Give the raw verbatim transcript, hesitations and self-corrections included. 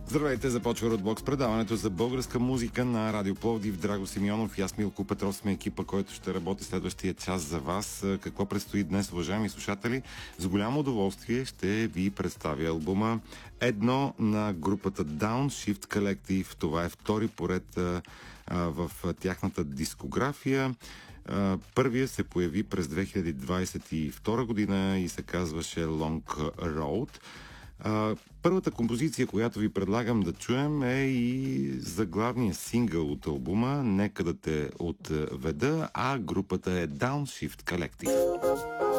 Здравейте, започва Родбокс, предаването за българска музика на Радио Пловдив. Драго Симеонов и аз, Милко Петров, сме екипа, който ще работи следващия час за вас. Какво предстои днес, уважаеми слушатели? С голямо удоволствие ще ви представя албума Едно на групата Downshift Collective. Това е втори поред а, а, в тяхната дискография. Първия се появи през две хиляди двадесет и втора година и се казваше Long Road. Uh, първата композиция, която ви предлагам да чуем, е и заглавният сингъл от албума "Нека да те отведа", а групата е Downshift Collective.